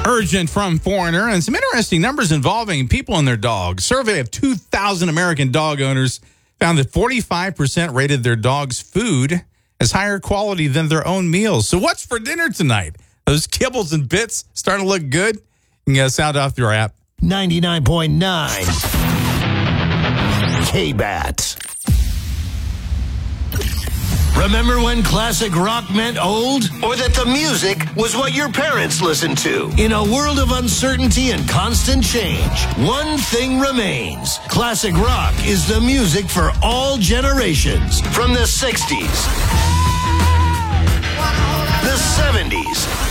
Urgent from Foreigner, and some interesting numbers involving people and their dogs. Survey of 2,000 American dog owners found that 45% rated their dog's food as higher quality than their own meals. So what's for dinner tonight? Those kibbles and bits starting to look good? You can sound off your app. 99.9 K-Bat. Remember when classic rock meant old? Or that the music was what your parents listened to? In a world of uncertainty and constant change, one thing remains. Classic rock is the music for all generations. From the 60s, the 70s,